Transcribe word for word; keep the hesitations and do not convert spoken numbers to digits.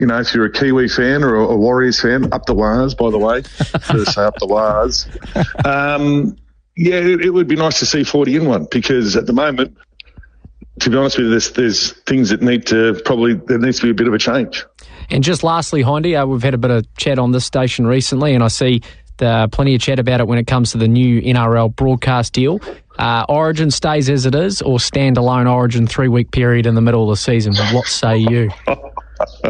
you know, if you're a Kiwi fan or a, a Warriors fan, up the Wars, by the way, first say up the Wars. Um, yeah, it, it would be nice to see forty in one, because at the moment, to be honest with you, there's, there's things that need to probably, there needs to be a bit of a change. And just lastly, Hindy, uh, we've had a bit of chat on this station recently, and I see the, plenty of chat about it when it comes to the new N R L broadcast deal. Uh, Origin stays as it is, or standalone Origin three-week period in the middle of the season? What say you?